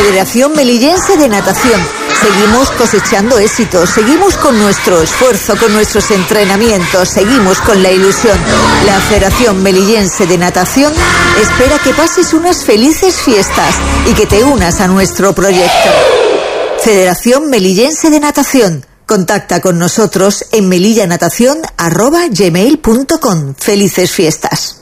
Federación Melillense de Natación. Seguimos cosechando éxitos, seguimos con nuestro esfuerzo, con nuestros entrenamientos, seguimos con la ilusión. La Federación Melillense de Natación espera que pases unas felices fiestas y que te unas a nuestro proyecto. Federación Melillense de Natación. Contacta con nosotros en melillanatación@gmail.com. Felices fiestas.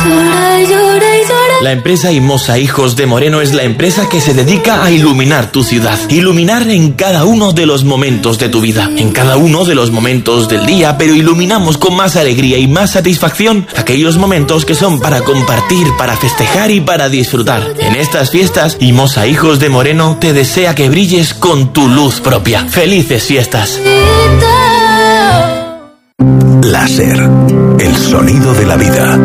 La empresa Imosa Hijos de Moreno es la empresa que se dedica a iluminar tu ciudad. Iluminar en cada uno de los momentos de tu vida, en cada uno de los momentos del día, pero iluminamos con más alegría y más satisfacción aquellos momentos que son para compartir, para festejar y para disfrutar. En estas fiestas, Imosa Hijos de Moreno te desea que brilles con tu luz propia. ¡Felices fiestas! Láser, el sonido de la vida.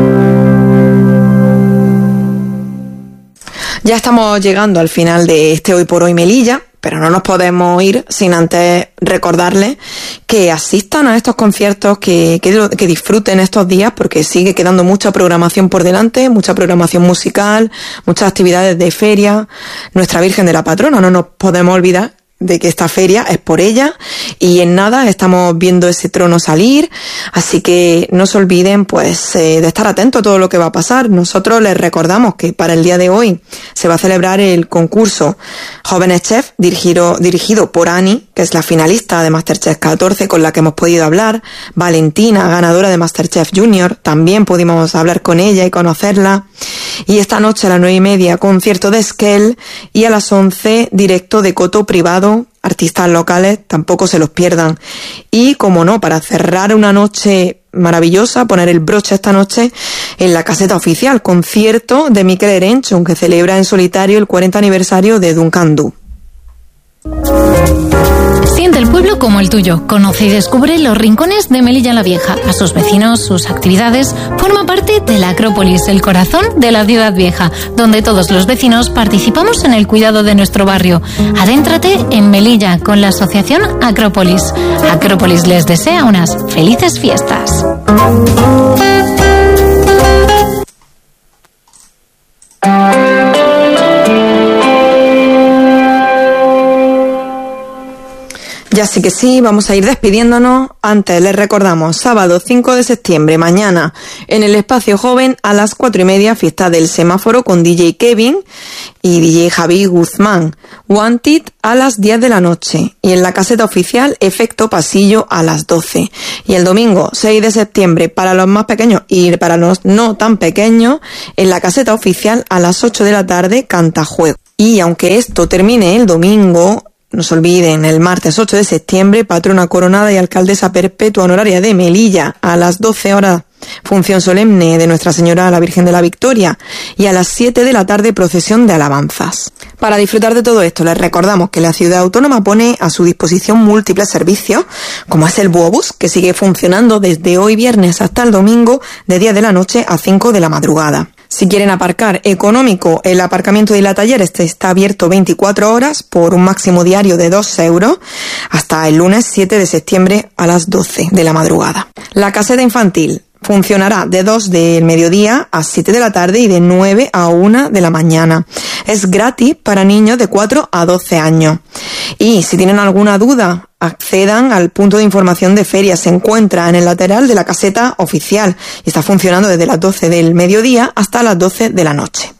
Ya estamos llegando al final de este Hoy por Hoy Melilla, pero no nos podemos ir sin antes recordarles que asistan a estos conciertos, que disfruten estos días, porque sigue quedando mucha programación por delante, mucha programación musical, muchas actividades de feria. Nuestra Virgen de la Patrona, no nos podemos olvidar de que esta feria es por ella, y en nada estamos viendo ese trono salir, así que no se olviden pues de estar atentos a todo lo que va a pasar. Nosotros les recordamos que para el día de hoy se va a celebrar el concurso Jóvenes Chef dirigido por Ani, que es la finalista de Masterchef 14 con la que hemos podido hablar, Valentina, ganadora de Masterchef Junior, también pudimos hablar con ella y conocerla. Y esta noche a las 9:30 concierto de Esquel, y a las 11 directo de Coto Privado, artistas locales, tampoco se los pierdan. Y como no, para cerrar una noche maravillosa, poner el broche esta noche en la caseta oficial, concierto de Mikel Erenchun, que celebra en solitario el 40 aniversario de Duncan Du. Siente el pueblo como el tuyo. Conoce y descubre los rincones de Melilla la Vieja, a sus vecinos, sus actividades. Forma parte de la Acrópolis, el corazón de la ciudad vieja, donde todos los vecinos participamos en el cuidado de nuestro barrio. Adéntrate en Melilla con la asociación Acrópolis. Acrópolis les desea unas felices fiestas. Ya sí que sí, vamos a ir despidiéndonos. Antes les recordamos, sábado 5 de septiembre, mañana, en el Espacio Joven a las 4:30, fiesta del semáforo con DJ Kevin y DJ Javi Guzmán. Wanted a las 10 de la noche. Y en la caseta oficial, Efecto Pasillo a las 12. Y el domingo 6 de septiembre, para los más pequeños y para los no tan pequeños, en la caseta oficial a las 8 de la tarde, Cantajuego. Y aunque esto termine el domingo, no se olviden, el martes 8 de septiembre, patrona coronada y alcaldesa perpetua honoraria de Melilla, a las 12 horas, función solemne de Nuestra Señora la Virgen de la Victoria, y a las 7 de la tarde, procesión de alabanzas. Para disfrutar de todo esto, les recordamos que la ciudad autónoma pone a su disposición múltiples servicios, como es el Buobús, que sigue funcionando desde hoy viernes hasta el domingo, de 10 de la noche a 5 de la madrugada. Si quieren aparcar económico, el aparcamiento de la Taller está abierto 24 horas por un máximo diario de 2 euros hasta el lunes 7 de septiembre a las 12 de la madrugada. La caseta infantil funcionará de 2 del mediodía a 7 de la tarde y de 9 a 1 de la mañana. Es gratis para niños de 4 a 12 años. Y si tienen alguna duda, accedan al punto de información de feria. Se encuentra en el lateral de la caseta oficial y está funcionando desde las 12 del mediodía hasta las 12 de la noche.